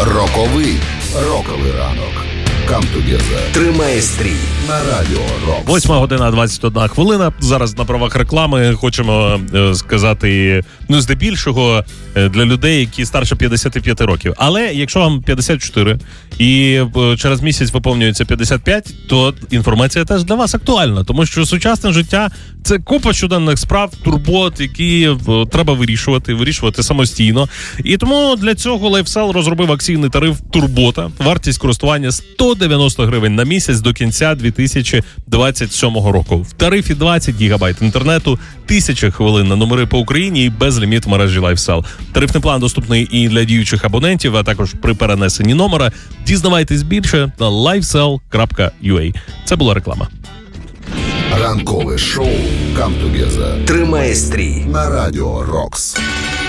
Роковий ранок. Come together. Тримає стрій. На Радіо Рокс. 8:21. Зараз на правах реклами хочемо сказати, здебільшого для людей, які старше 55 років. Але якщо вам 54 і через місяць виповнюється 55, то інформація теж для вас актуальна. Тому що сучасне життя – це купа щоденних справ, турбот, які треба вирішувати самостійно. І тому для цього LifeSell розробив акційний тариф «Турбота». Вартість користування 190 гривень на місяць до кінця 2027 року. В тарифі 20 гігабайт інтернету, 1000 хвилин на номери по Україні і безліміт в мережі LifeSell. Тарифний план доступний і для діючих абонентів, а також при перенесенні номера. Дізнавайтесь більше на lifesell.ua. Це була реклама. Ранкове шоу «Come together». Тримає стрій. На Радіо Рокс.